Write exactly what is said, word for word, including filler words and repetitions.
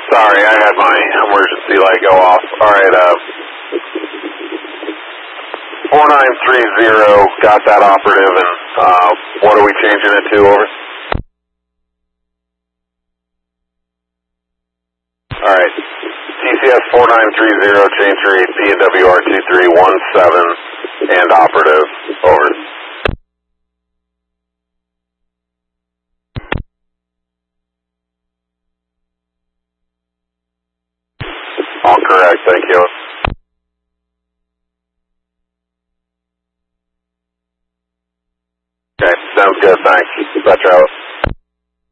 Sorry, I had my emergency light go off. All right, uh, four nine three zero, got that operative, and uh, what are we changing it to, over? All right, T C S four nine three zero, change rate, P N W R two three one seven, and operative, over. All correct, thank you.